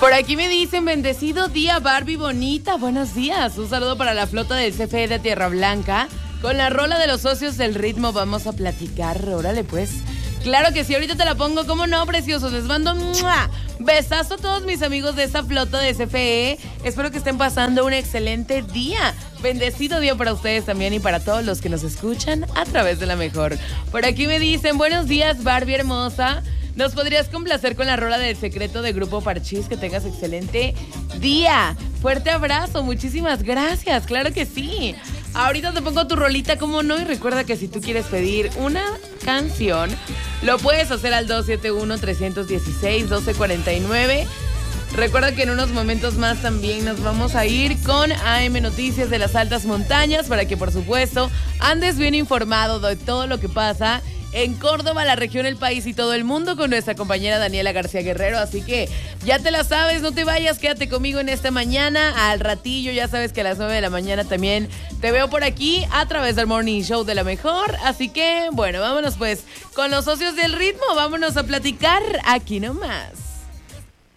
Por aquí me dicen, bendecido día, Barbie bonita. Buenos días. Un saludo para la flota del CFE de Tierra Blanca. Con la rola de los socios del ritmo vamos a platicar. Órale, pues. Claro que sí, ahorita te la pongo. ¿Cómo no, preciosos? Les mando ¡mua! Besazo a todos mis amigos de esta flota de CFE. Espero que estén pasando un excelente día. Bendecido día para ustedes también y para todos los que nos escuchan a través de la mejor. Por aquí me dicen, buenos días, Barbie hermosa. ¿Nos podrías complacer con la rola del secreto de Grupo Parchís? Que tengas excelente día. Fuerte abrazo, muchísimas gracias. Claro que sí. Ahorita te pongo tu rolita, ¿cómo no? Y recuerda que si tú quieres pedir una canción, lo puedes hacer al 271-316-1249. Recuerda que en unos momentos más también nos vamos a ir con AM Noticias de las Altas Montañas para que, por supuesto, andes bien informado de todo lo que pasa en Córdoba, la región, el país y todo el mundo con nuestra compañera Daniela García Guerrero. Así que ya te la sabes, no te vayas, quédate conmigo en esta mañana. Al ratillo, ya sabes que a las 9 de la mañana también te veo por aquí a través del Morning Show de la Mejor. Así que, bueno, vámonos pues con los socios del ritmo. Vámonos a platicar aquí nomás.